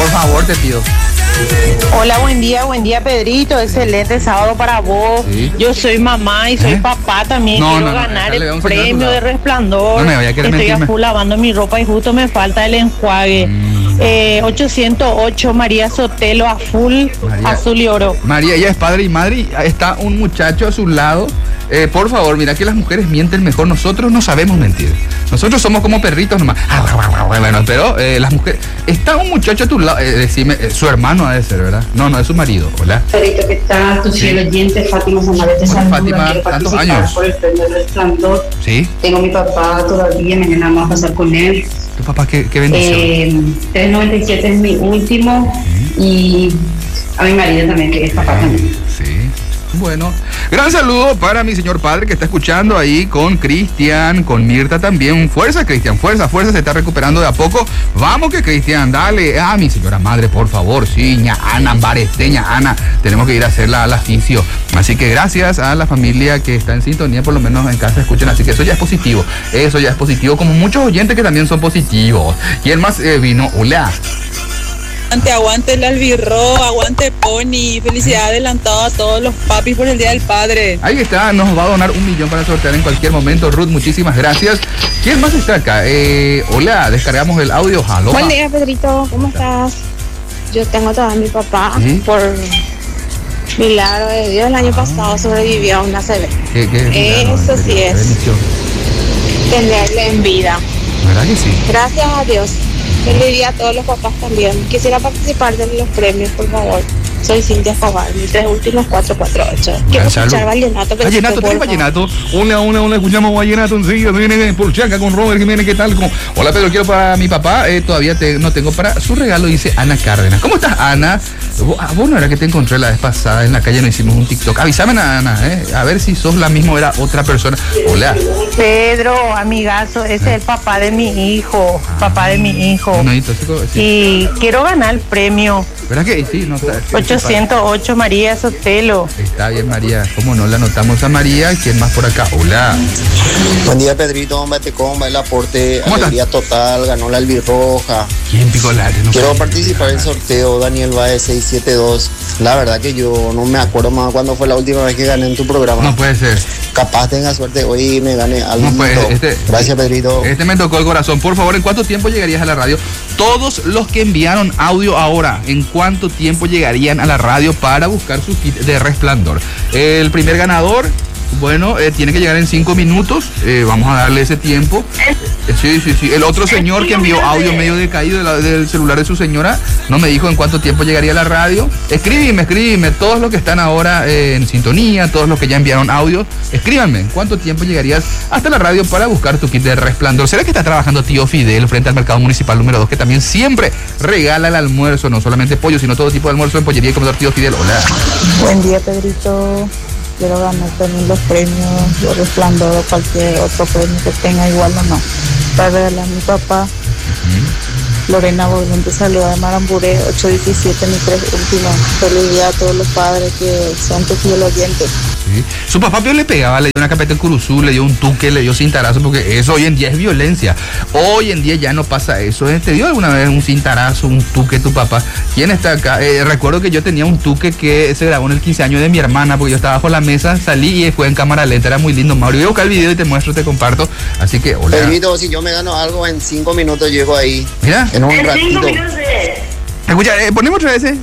por favor te pido. Hola, buen día Pedrito, excelente sábado para vos. Sí. Yo soy mamá y soy papá también, quiero ganar el premio de Resplandor. No me vaya a querer Estoy mentirme. a full lavando mi ropa y justo me falta el enjuague. 808 María Sotelo a full, María. azul y oro. María, ella es padre y madre y está un muchacho a su lado. Por favor, mira que las mujeres mienten mejor. Nosotros no sabemos mentir. Nosotros somos como perritos nomás. Bueno, pero las mujeres... Está un muchacho a tu lado. Decime, su hermano ha de ser, ¿verdad? No, es su marido. Hola. Pedrito, ¿qué tal? Tu fiel oyente, Fátima Samaret te saluda. Fátima, Quiero tantos participar años. por el premio del Resplandor. Sí. Tengo a mi papá todavía, mañana vamos a pasar con él. Tu papá, qué bendición. 397 es mi último. Y a mi marido también, que es papá también. Sí. Bueno, gran saludo para mi señor padre que está escuchando ahí con Cristian, con Mirta también. Fuerza, Cristian, fuerza, se está recuperando de a poco. Vamos que Cristian, dale. Mi señora madre, por favor, sí, ña Ana, ña Ana, tenemos que ir a hacer la fisio. Así que gracias a la familia que está en sintonía, por lo menos en casa escuchan, así que eso ya es positivo. Eso ya es positivo, como muchos oyentes que también son positivos. ¿Quién más vino? Hola. Aguante el albirro, aguante Pony, felicidad adelantado a todos los papis por el Día del Padre. Ahí está, nos va a donar 1 millón para sortear en cualquier momento. Ruth, muchísimas gracias. ¿Quién más está acá? Hola, descargamos el audio. Aloha. Buen día, Pedrito, ¿cómo estás? Yo tengo todavía a mi papá, ¿Sí? por milagro de Dios, el año pasado sobrevivió a una ACV. Eso sí es. Bendición. Tenerle en vida. ¿Verdad que sí? Gracias a Dios. Feliz día a todos los papás también. Quisiera participar de los premios, por favor. Soy Cintia Escobar, mis 3 últimos 448. Quiero escuchar vallenato. Vallenato, ¿tenés vallenato? Hola, escuchamos vallenato enseguida. Viene por Chaca con Robert Jiménez, ¿qué tal? Hola, Pedro, quiero para mi papá. Todavía no tengo para su regalo, dice Ana Cárdenas. ¿Cómo estás, Ana? Vos no era que te encontré la vez pasada en la calle, nos hicimos un TikTok. Avísame, Ana, a ver si sos la misma o era otra persona. Hola. Pedro, amigazo, ese es el papá de mi hijo, No, entonces, sí. Y quiero ganar el premio. ¿Verdad que sí? No, 808 María Sotelo. Está bien, María. ¿Cómo no? La anotamos a María. ¿Quién más por acá? Hola. Buen día, Pedrito, Batecomba, el aporte, ¿Cómo alegría total, ganó la albirroja. ¿Quién picó la? Quiero participar en el sorteo, Daniel Baez 672. La verdad que yo no me acuerdo más cuándo fue la última vez que gané en tu programa. No puede ser. Capaz tenga suerte hoy y me gane algo. No puede, Gracias, Pedrito. Me tocó el corazón. Por favor, ¿en cuánto tiempo llegarías a la radio? Todos los que enviaron audio ahora, ¿en cuánto tiempo llegarían a la radio para buscar su kit de Resplandor? El primer ganador, bueno, tiene que llegar en 5 minutos. Vamos a darle ese tiempo. Sí. El otro señor que envió audio medio decaído del celular de su señora no me dijo en cuánto tiempo llegaría a la radio. Escríbeme. Todos los que están ahora en sintonía, todos los que ya enviaron audio, escríbanme en cuánto tiempo llegarías hasta la radio para buscar tu kit de Resplandor. ¿Será que está trabajando tío Fidel frente al mercado municipal número 2, que también siempre regala el almuerzo, no solamente pollo, sino todo tipo de almuerzo en pollería y comedor tío Fidel? Hola. Buen día, Pedrito. Quiero ganar también los premios de Resplandor o cualquier otro premio que tenga, igual o no. Para regalar a mi papá. Lorena Borgón te saluda de Maramburé, 817, mi 3 último. Feliz día a todos los padres que son tus fiel oyentes. Sí. Su papá le pegaba, le dio una capeta en Curuzú, le dio un tuque, le dio cintarazo, porque eso hoy en día es violencia. Hoy en día ya no pasa eso. ¿Te dio alguna vez un cintarazo, un tuque tu papá? ¿Quién está acá? Recuerdo que yo tenía un tuque que se grabó en el 15 años de mi hermana, porque yo estaba bajo la mesa, salí y fue en cámara lenta, era muy lindo. Mauro, voy a buscar el video y te muestro, te comparto. Así que, hola. Pedrito, si yo me gano algo, en 5 minutos llego ahí. Mira. En un ratito. Escucha, ponemos otra vez.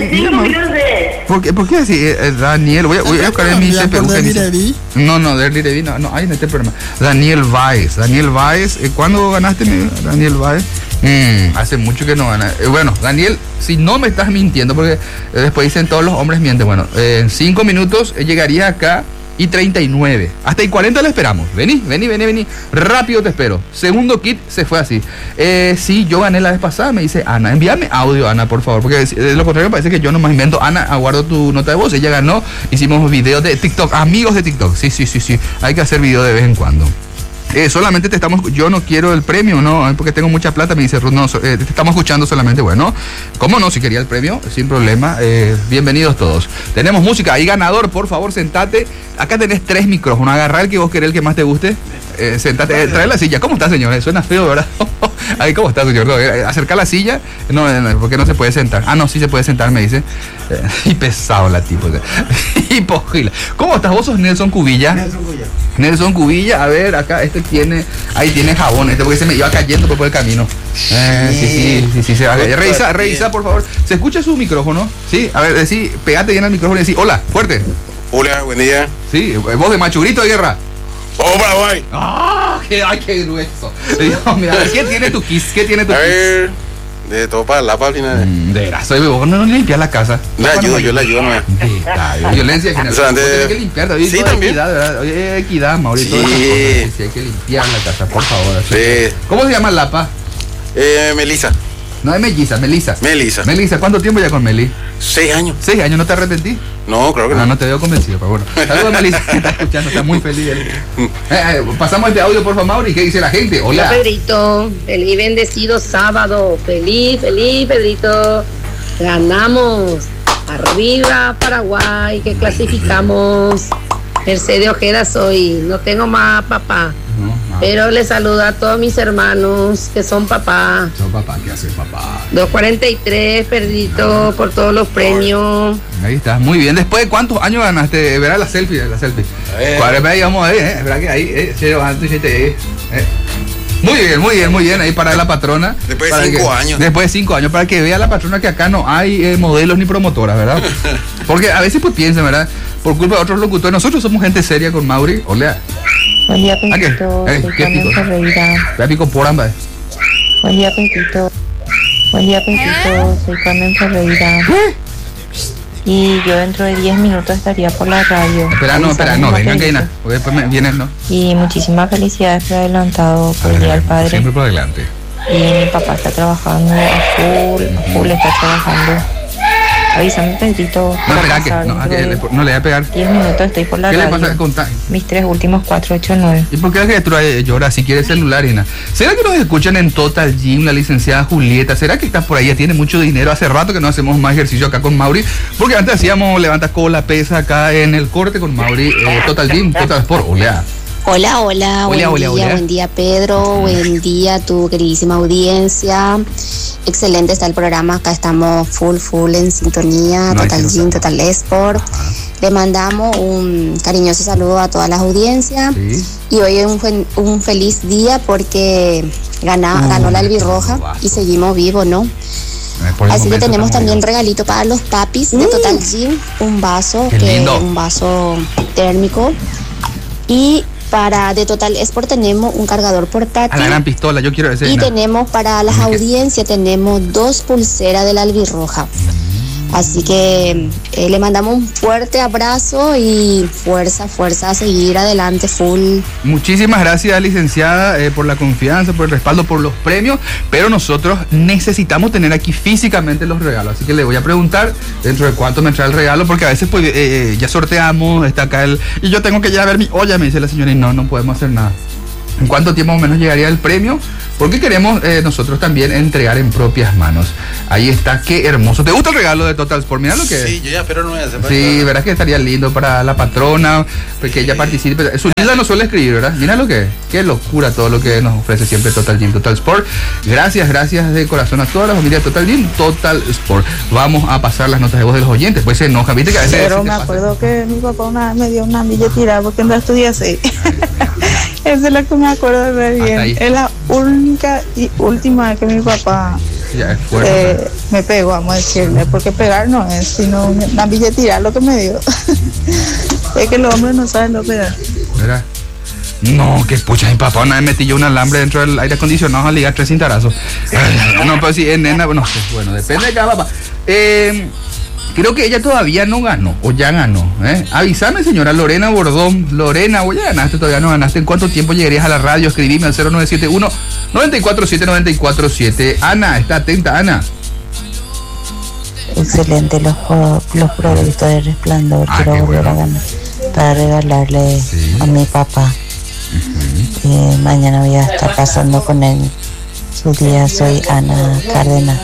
¿Por qué así? Daniel, voy a buscar en mi CPU. No, Derly Levy, no, ahí no está el problema. Daniel Baez, ¿cuándo ganaste, Daniel Baez? Hace mucho que no gana. Bueno, Daniel, si no me estás mintiendo, porque después dicen todos los hombres mienten. Bueno, en 5 minutos llegaría acá. Y 39. Hasta el 40 le esperamos. Vení. Rápido te espero. Segundo kit se fue así. Sí, yo gané la vez pasada, me dice Ana. Envíame audio, Ana, por favor. Porque de lo contrario parece que yo nomás invento. Ana, aguardo tu nota de voz. Ella ganó. Hicimos videos de TikTok. Amigos de TikTok. Sí. Hay que hacer videos de vez en cuando. solamente yo no quiero el premio, no, porque tengo mucha plata, me dice Ruth, no, te estamos escuchando solamente, bueno, ¿cómo no? Si quería el premio, sin problema, bienvenidos todos. Tenemos música, ahí ganador, por favor, sentate, acá tenés 3 micrófonos, agarrá el que vos querés, el que más te guste, sentate, trae la silla, ¿cómo está, señor? Suena feo, ¿verdad? Ahí, ¿cómo está, señor? No, acerca la silla, no, porque no se puede sentar. Ah, no, sí se puede sentar, me dice. Y pesado la tipo. Y pojila. ¿Cómo estás? ¿Vos sos Nelson Cubilla? Nelson Cubilla, a ver, acá, ahí tiene jabón, porque se me iba cayendo por el camino. Sí, se va a caer. Revisa, por favor. ¿Se escucha su micrófono? Sí, a ver, pegate bien al micrófono y decí, hola, fuerte. Hola, buen día. Sí, voz de Machurito de Guerra. ¡Vamos para Paraguay! ¡Ah! ¡Qué grueso! Dios mío, ¿qué tiene tu kiss? A ver, de todo para la página. Vos no limpias la casa. Yo la ayudo, no. Violencia de género. Tienes que limpiar, David. Sí, también. Equidad, ¿verdad? Hoy hay equidad, Mauricio. Sí, hay que limpiar la casa, por favor. Sí. ¿Cómo se llama Lapa? Melissa. No es Melissa, Melissa. Melissa, ¿cuánto tiempo ya con Meli? 6 años. 6 años, ¿no te arrepentí? No, creo que no. No te veo convencido, pero bueno. Saludos a Melissa, que está escuchando, está muy feliz. Pasamos este audio, por favor, Mauri. ¿Qué dice la gente? Hola. Pedrito, feliz bendecido sábado. Feliz, Pedrito. Ganamos. Arriba, Paraguay, que clasificamos. Mercedes Ojeda soy. No tengo más papá. Pero le saludo a todos mis hermanos que son papá. ¿Qué hace papá? 243, Pedrito, por todos los premios. Ahí está, muy bien. ¿Después de cuántos años ganaste? Verá la selfie. Ahí vamos a ver, verá que ahí, 0 antes, 7, Muy bien, ahí para la patrona. Después de 5 años. Después de 5 años, para que vea la patrona que acá no hay modelos ni promotoras, ¿verdad? Porque a veces pues piensan, ¿verdad? Por culpa de otros locutores, nosotros somos gente seria con Mauri. Olea. Buen día, Pedrito. Soy Carmen Ferreira. ¿Qué pico por ambas? Buen día, Pedrito. Soy Carmen Ferreira. Y yo dentro de 10 minutos estaría por la radio. Espera, no, vengan que nada, porque después me vienen, ¿no? Y muchísimas felicidades por adelantado por el Día del Padre. Siempre por adelante. Y mi papá está trabajando a full está trabajando. Avísame, Pedrito. No, espera, que no le voy a pegar. 10 minutos estoy por la radio. ¿Qué le pasa? Contá. Mis 3 últimos 489. ¿Y por qué la criatura llora si quiere celular y nada? ¿Será que nos escuchan en Total Gym, la licenciada Julieta? ¿Será que está por ahí? Ya tiene mucho dinero. Hace rato que no hacemos más ejercicio acá con Mauri, porque antes hacíamos levanta cola, pesa acá en el corte con Mauri. Total Gym, Total Sport. Hola, buen día Pedro, buen día tu queridísima audiencia. Excelente está el programa, acá estamos full en sintonía, Total Gym, Total Sport. Le mandamos un cariñoso saludo a todas las audiencias. Y hoy es un feliz día porque ganó la albirroja y seguimos vivos, ¿no? Así que tenemos también regalito para los papis de Total Gym, un vaso térmico. Y de Total Sport tenemos un cargador portátil. A la gran pistola, yo quiero ese. Y tenemos para las audiencias, tenemos 2 pulseras de la albirroja. Así que le mandamos un fuerte abrazo y fuerza a seguir adelante full. Muchísimas gracias, licenciada, por la confianza, por el respaldo, por los premios, pero nosotros necesitamos tener aquí físicamente los regalos, así que le voy a preguntar dentro de cuánto me trae el regalo, porque a veces pues ya sorteamos, está acá y yo tengo que ya ver mi olla, me dice la señora, y no podemos hacer nada. ¿En cuánto tiempo más o menos llegaría el premio? Porque queremos nosotros también entregar en propias manos. Ahí está, qué hermoso. ¿Te gusta el regalo de Total Sport? Mira lo que sí, yo ya, pero no voy a hacer. Sí, verdad que estaría lindo para la patrona, porque ella participe. Su isla no suele escribir, ¿verdad? Mira lo que, qué locura todo lo que nos ofrece siempre Total Gym, Total Sport. Gracias de corazón a toda la familia de Total Gym, Total Sport. Vamos a pasar las notas de voz de los oyentes, pues se enoja, viste que a veces. Pero me acuerdo que mi papá una vez me dio una billetera porque no estudié así. Esa es la que me acuerdo de bien. Es la única y última vez que mi papá me pegó, vamos a decirle, porque pegar no es, sino una billetera lo que me dio. Es que los hombres no saben lo pegar. ¿Verdad? No, que pucha, mi papá una vez metí yo un alambre dentro del aire acondicionado a ligar 3 cintarazos. No, pero sí, nena, bueno, depende de cada papá. Creo que ella todavía no ganó, o ya ganó, Avísame, señora Lorena Bordón. Lorena, ya ganaste, todavía no ganaste. ¿En cuánto tiempo llegarías a la radio? Escribime al 0971-947-947. Ana, está atenta, Ana. Excelente los productos de Resplandor. Quiero volver a ganar para regalarle a mi papá. mañana voy a estar pasando con él su día. Soy Ana Cárdenas.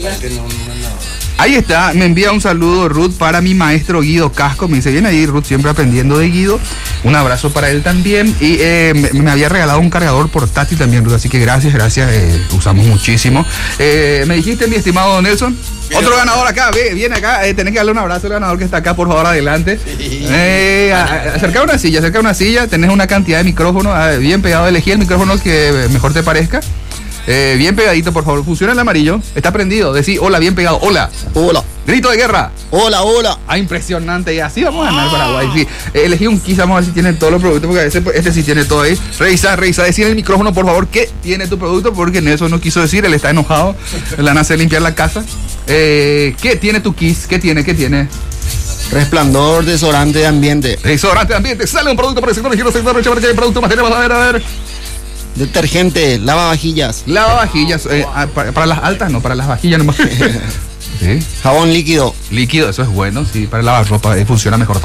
Ahí está, me envía un saludo Ruth para mi maestro Guido Casco. Me dice, bien ahí Ruth, siempre aprendiendo de Guido. Un abrazo para él también. Y me había regalado un cargador portátil también, Ruth, así que gracias, usamos muchísimo. Me dijiste, mi estimado Nelson, otro ganador acá, viene acá, tenés que darle un abrazo al ganador que está acá, por favor, adelante. Acerca una silla, tenés una cantidad de micrófonos, bien pegado, elegí el micrófono que mejor te parezca. Bien pegadito, por favor. Funciona el amarillo. Está prendido. Decí hola, bien pegado. Hola. Hola. Grito de guerra. Hola, hola. Impresionante. Y así vamos a ganar Paraguay. Sí. Elegí un Kiss. Vamos a ver si tiene todos los productos. Porque este sí tiene todo ahí. Revisa. Decí en el micrófono, por favor, qué tiene tu producto. Porque Nelson no quiso decir. Él está enojado. Le van a hacer limpiar la casa. ¿Qué tiene tu Kiss? ¿Qué tiene? Resplandor, desodorante de ambiente. Desodorante de ambiente. Sale un producto para el sector de giro. Producto más. A ver. Detergente, lavavajillas. Para las altas, no, para las vajillas nomás. ¿Sí? Jabón líquido. Líquido, eso es bueno, sí, para lavar ropa funciona mejor.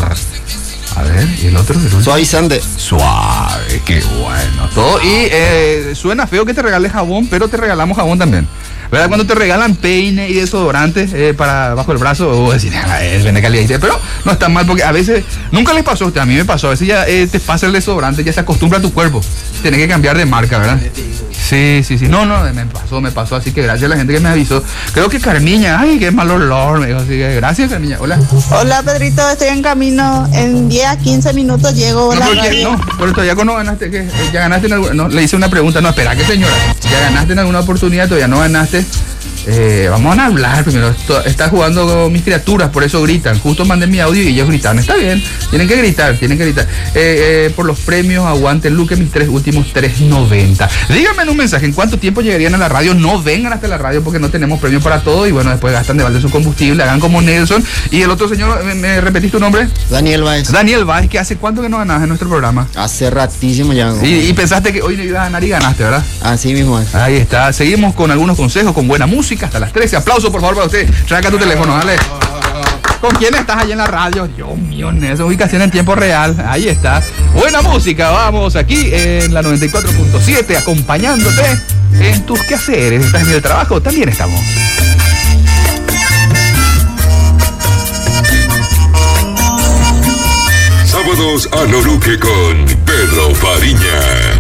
A ver, ¿y el otro? Suavizante. Suave, qué bueno. Todo. Y suena feo que te regales jabón, pero te regalamos jabón también. ¿Verdad? Cuando te regalan peine y desodorantes para bajo el brazo, o decir, es vende calidad. Pero no está mal, porque a veces, nunca les pasó a usted, a mí me pasó, a veces ya te pasa el desodorante, ya se acostumbra a tu cuerpo. Tienes que cambiar de marca, ¿verdad? Sí. No, me pasó, así que gracias a la gente que me avisó. Creo que Carmiña, ay, qué mal olor, me dijo, así que gracias, Carmiña. Hola. Hola, Pedrito, estoy en camino. En 10 a 15 minutos llego. Pero todavía no ganaste, ¿qué? ¿Ya ganaste en alguna? No, le hice una pregunta, no, espera, ¿qué señora? ¿Ya ganaste en alguna oportunidad? Todavía no ganaste. Vamos a hablar primero. Está jugando con mis criaturas, por eso gritan. Justo mandé mi audio y ellos gritaron. Está bien, tienen que gritar. Por los premios, aguante Luque, mis últimos 3.90. Díganme en un mensaje, ¿en cuánto tiempo llegarían a la radio? No vengan hasta la radio porque no tenemos premio para todo. Y bueno, después gastan de balde su combustible. Hagan como Nelson. Y el otro señor, ¿me repetís tu nombre? Daniel Báez, que hace cuánto que no ganabas en nuestro programa. Hace ratísimo ya. Y pensaste que hoy no ibas a ganar y ganaste, ¿verdad? Así mismo es. Ahí está. Seguimos con algunos consejos, con buena música hasta las 13. Aplauso por favor para usted. Trae acá tu teléfono, dale. ¿Con quién estás allá en la radio? Dios mío, esa ubicación en tiempo real. Ahí está. Buena música, vamos aquí en la 94.7, acompañándote en tus quehaceres. Estás en el trabajo, también estamos. Sábados a lo Luque con Pedro Fariña.